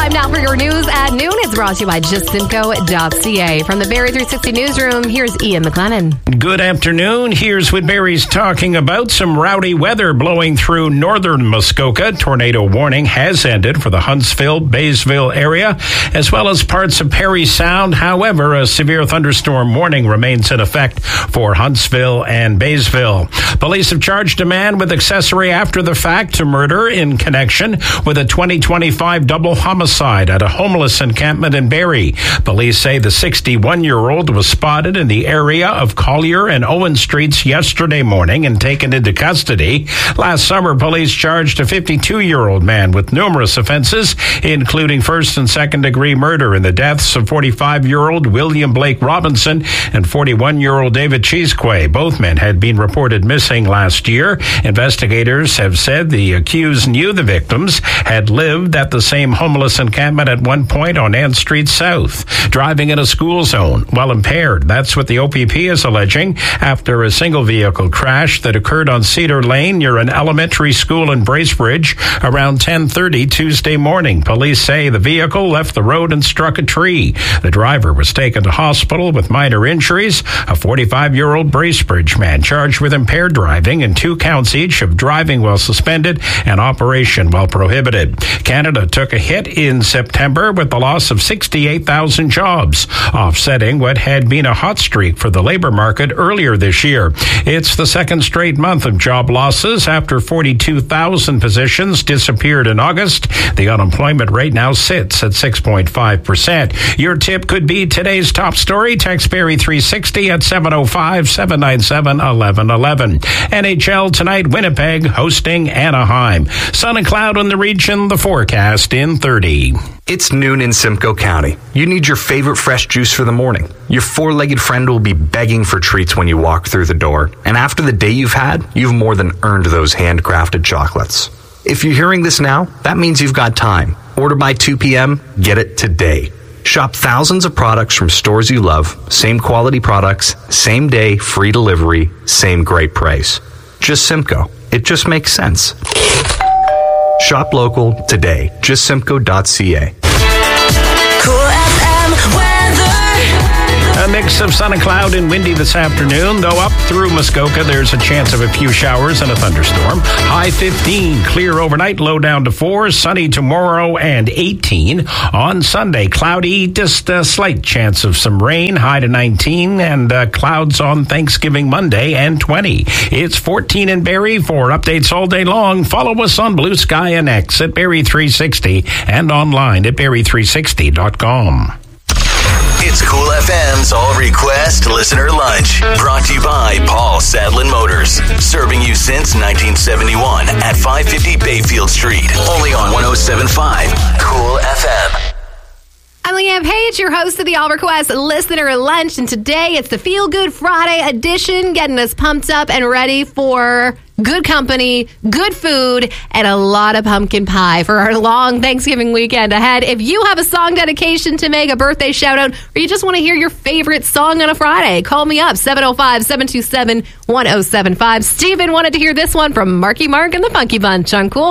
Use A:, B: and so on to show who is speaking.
A: Time now for your news at noon. It's brought to you by justsimco.ca. From the Barrie 360 newsroom, here's Ian McLennan.
B: Good afternoon. Here's what Barrie's talking about. Some rowdy weather blowing through northern Muskoka. Tornado warning has ended for the Huntsville, Baysville area, as well as parts of Parry Sound. However, a severe thunderstorm warning remains in effect for Huntsville and Baysville. Police have charged a man with accessory after the fact to murder in connection with a 2025 double homicide at a homeless encampment in Barrie. Police say the 61-year-old was spotted in the area of Collier and Owen Streets yesterday morning and taken into custody. Last summer, police charged a 52-year-old man with numerous offenses, including first and second-degree murder in the deaths of 45-year-old William Blake Robinson and 41-year-old David Cheesquay. Both men had been reported missing last year. Investigators have said the accused knew the victims, had lived at the same homeless encampment at one point on Ann Street South, driving in a school zone while impaired. That's what the OPP is alleging after a single vehicle crash that occurred on Cedar Lane near an elementary school in Bracebridge around 10:30 Tuesday morning. Police say the vehicle left the road and struck a tree. The driver was taken to hospital with minor injuries. A 45-year-old Bracebridge man charged with impaired driving and 2 counts each of driving while suspended and operation while prohibited. Canada took a hit in September with the loss of 68,000 jobs, offsetting what had been a hot streak for the labor market earlier this year. It's the second straight month of job losses after 42,000 positions disappeared in August. The unemployment rate now sits at 6.5%. Your tip could be today's top story. Text Barrie 360 at 705-797-1111. NHL tonight, Winnipeg hosting Anaheim. Sun and cloud in the region, the forecast in 30.
C: It's noon in Simcoe County. You need your favorite fresh juice for the morning. Your four-legged friend will be begging for treats when you walk through the door. And after the day you've had, you've more than earned those handcrafted chocolates. If you're hearing this now, that means you've got time. Order by 2 p.m., get it today. Shop thousands of products from stores you love, same quality products, same day, free delivery, same great price. Just Simcoe. It just makes sense. Shop local today. JustSimcoe.ca.
D: Cool FM weather.
B: A mix of sun and cloud and windy this afternoon, though up through Muskoka, there's a chance of a few showers and a thunderstorm. High 15, clear overnight, low down to 4, sunny tomorrow and 18. On Sunday, cloudy, just a slight chance of some rain, high to 19, and clouds on Thanksgiving Monday and 20. It's 14 in Barrie. For updates all day long, follow us on Blue Sky and X at Barrie 360 and online at Barrie360.com.
E: It's Cool FM's All Request Listener Lunch. Brought to you by Paul Sadlin Motors. Serving you since 1971 at 550 Bayfield Street. Only on 107.5 Cool FM.
A: I'm Leanne Page, your host of the All Request Listener Lunch, and today it's the Feel Good Friday edition, getting us pumped up and ready for good company, good food, and a lot of pumpkin pie for our long Thanksgiving weekend ahead. If you have a song dedication to make, a birthday shout-out, or you just want to hear your favorite song on a Friday, call me up, 705-727-1075. Steven wanted to hear this one from Marky Mark and the Funky Bunch on Cool.